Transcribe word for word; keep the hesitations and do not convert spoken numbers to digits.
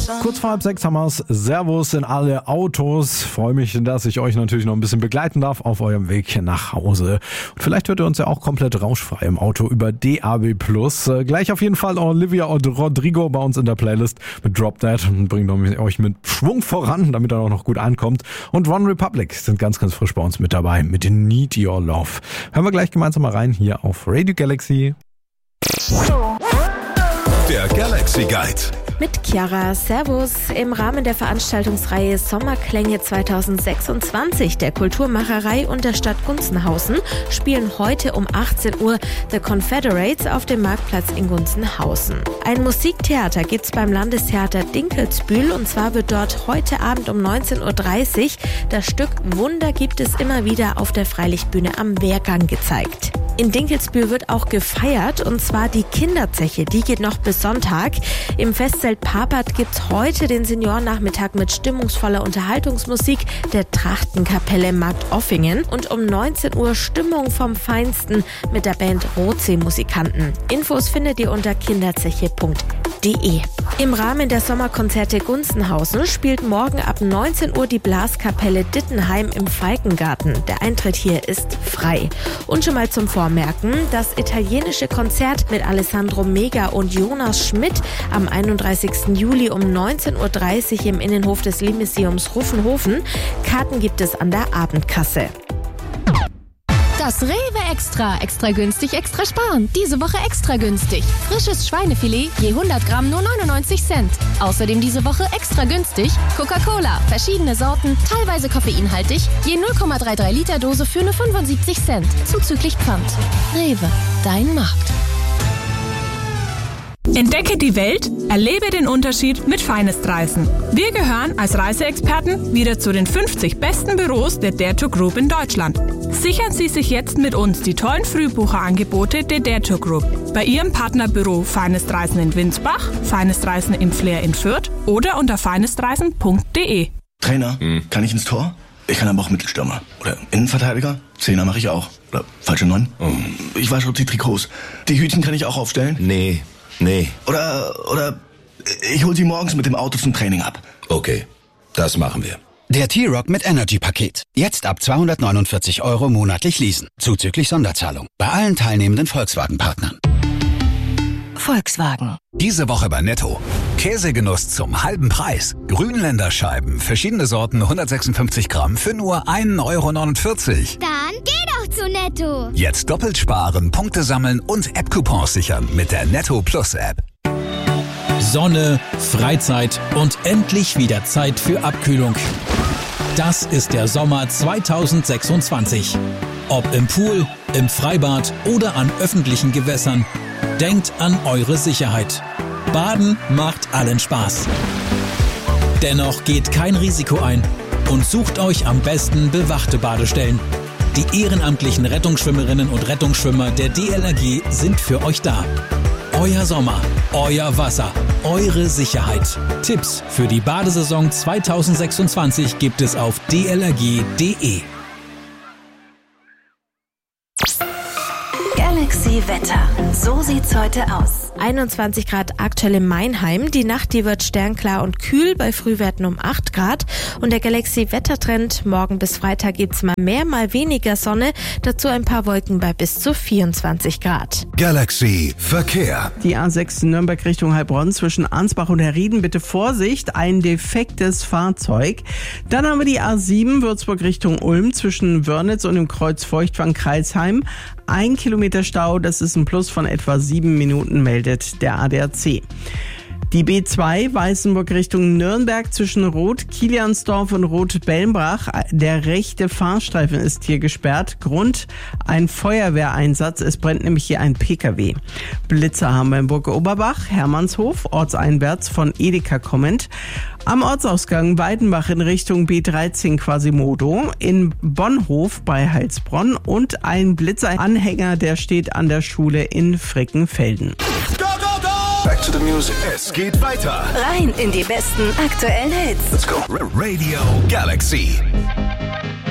Kurz vor halb sechs haben wir's. Servus in alle Autos. Freue mich, dass ich euch natürlich noch ein bisschen begleiten darf auf eurem Weg nach Hause. Und vielleicht hört ihr uns ja auch komplett rauschfrei im Auto über D A B plus. Äh, gleich auf jeden Fall Olivia und Rodrigo bei uns in der Playlist mit Drop That und bringt euch mit Schwung voran, damit er auch noch gut ankommt. Und One Republic sind ganz, ganz frisch bei uns mit dabei mit den Need Your Love. Hören wir gleich gemeinsam mal rein hier auf Radio Galaxy. Der Galaxy Guide. Mit Chiara, Servus. Im Rahmen der Veranstaltungsreihe Sommerklänge zwanzig sechsundzwanzig der Kulturmacherei und der Stadt Gunzenhausen spielen heute um achtzehn Uhr The Confederates auf dem Marktplatz in Gunzenhausen. Ein Musiktheater gibt's beim Landestheater Dinkelsbühl und zwar wird dort heute Abend um neunzehn Uhr dreißig das Stück Wunder gibt es immer wieder auf der Freilichtbühne am Wehrgang gezeigt. In Dinkelsbühl wird auch gefeiert und zwar die Kinderzeche, die geht noch bis Sonntag. Im Festzelt Papert gibt's heute den Seniorennachmittag mit stimmungsvoller Unterhaltungsmusik der Trachtenkapelle Markt Offingen und um neunzehn Uhr Stimmung vom Feinsten mit der Band Rotsee-Musikanten. Infos findet ihr unter kinderzeche punkt de. Im Rahmen der Sommerkonzerte Gunzenhausen spielt morgen ab neunzehn Uhr die Blaskapelle Dittenheim im Falkengarten. Der Eintritt hier ist frei. Und schon mal zum Vormerken, das italienische Konzert mit Alessandro Mega und Jonas Schmidt am einunddreißigsten Juli um neunzehn Uhr dreißig im Innenhof des Limmuseums Ruffenhofen. Karten gibt es an der Abendkasse. Das Rewe Extra. Extra günstig, extra sparen. Diese Woche extra günstig. Frisches Schweinefilet je hundert Gramm nur neunundneunzig Cent. Außerdem diese Woche extra günstig Coca-Cola. Verschiedene Sorten, teilweise koffeinhaltig. Je null Komma dreiunddreißig Liter Dose für nur fünfundsiebzig Cent. Zuzüglich Pfand. Rewe. Dein Markt. Entdecke die Welt, erlebe den Unterschied mit Feinest-Reisen. Wir gehören als Reiseexperten wieder zu den fünfzig besten Büros der Dare to Group in Deutschland. Sichern Sie sich jetzt mit uns die tollen Frühbucherangebote der Dare to Group. Bei Ihrem Partnerbüro Feinest Reisen in Winsbach, Feinest Reisen im Flair in Fürth oder unter feinestreisen punkt de. Trainer, hm. kann ich ins Tor? Ich kann aber auch Mittelstürmer. Oder Innenverteidiger? Zehner mache ich auch. Oder falsche Neun? Oh. Ich wasche die Trikots. Die Hütchen kann ich auch aufstellen? Nee. Nee. Oder, oder ich hol sie morgens mit dem Auto zum Training ab. Okay, das machen wir. Der T-Rock mit Energy-Paket. Jetzt ab zweihundertneunundvierzig Euro monatlich leasen. Zuzüglich Sonderzahlung. Bei allen teilnehmenden Volkswagen-Partnern. Volkswagen. Diese Woche bei Netto. Käsegenuss zum halben Preis. Grünländerscheiben, verschiedene Sorten, hundertsechsundfünfzig Gramm für nur ein Euro neunundvierzig. Dann geh doch zu Netto. Jetzt doppelt sparen, Punkte sammeln und App-Coupons sichern mit der Netto Plus App. Sonne, Freizeit und endlich wieder Zeit für Abkühlung. Das ist der Sommer zwanzig sechsundzwanzig. Ob im Pool, im Freibad oder an öffentlichen Gewässern. Denkt an eure Sicherheit. Baden macht allen Spaß. Dennoch geht kein Risiko ein und sucht euch am besten bewachte Badestellen. Die ehrenamtlichen Rettungsschwimmerinnen und Rettungsschwimmer der D L R G sind für euch da. Euer Sommer, euer Wasser, eure Sicherheit. Tipps für die Badesaison zwanzig sechsundzwanzig gibt es auf d l r g punkt de. Galaxy Wetter. So sieht's heute aus. einundzwanzig Grad aktuell in Meinheim. Die Nacht, die wird sternklar und kühl bei Frühwerten um acht Grad. Und der Galaxy-Wettertrend, morgen bis Freitag gibt's mal mehr, mal weniger Sonne. Dazu ein paar Wolken bei bis zu vierundzwanzig Grad. Galaxy Verkehr. Die A sechs Nürnberg Richtung Heilbronn zwischen Ansbach und Herrieden. Bitte Vorsicht, ein defektes Fahrzeug. Dann haben wir die A sieben Würzburg Richtung Ulm zwischen Wörnitz und dem Kreuz Feuchtwangen-Kreilsheim. Ein Kilometer Stau, das ist ein Plus von etwa sieben Minuten, meldet der A D A C. Die B zwei Weißenburg Richtung Nürnberg zwischen Rot-Kiliansdorf und Rot-Bellenbrach. Der rechte Fahrstreifen ist hier gesperrt. Grund ein Feuerwehreinsatz. Es brennt nämlich hier ein P K W. Blitzer haben wir in Burg Oberbach, Hermannshof, ortseinwärts von Edeka kommend. Am Ortsausgang Weidenbach in Richtung B dreizehn Quasimodo, in Bonhof bei Heilsbronn und ein Blitzeranhänger, der steht an der Schule in Frickenfelden. Go, go, go! Back to the music. Es geht weiter. Rein in die besten aktuellen Hits. Let's go. Radio Galaxy.